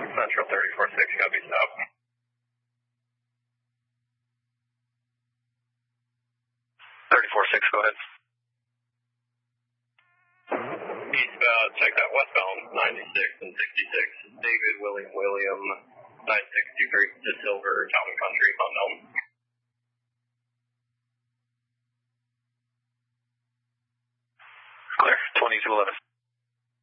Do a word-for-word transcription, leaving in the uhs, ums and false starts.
Central thirty-four six, copy, stop. thirty-four six, go ahead. Eastbound, check that westbound, ninety-six and sixty-six. David William William, nine sixty-three to Silver, Town and Country, unknown. Clear, twenty-two eleven.